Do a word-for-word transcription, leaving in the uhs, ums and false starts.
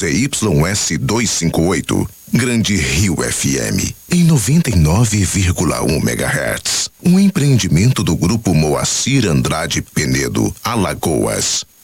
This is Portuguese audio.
Z Y S duzentos e cinquenta e oito, Grande Rio F M, em noventa e nove vírgula um megahertz. Um empreendimento do Grupo Moacir Andrade Penedo, Alagoas.